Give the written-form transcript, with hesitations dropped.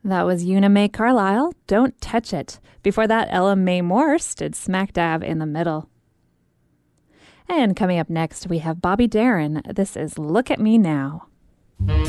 That was Una Mae Carlisle, Don't Touch It. Before that, Ella Mae Moore stood smack dab in the middle. And coming up next, we have Bobby Darin. This is Look at Me Now.